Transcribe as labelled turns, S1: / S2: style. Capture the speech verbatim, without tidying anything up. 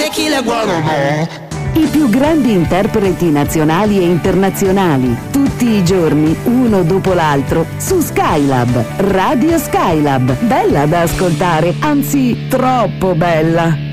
S1: tequila, guarda.
S2: I più grandi interpreti nazionali e internazionali, tutti i giorni, uno dopo l'altro, su Skylab, Radio Skylab. Bella da ascoltare, anzi troppo bella.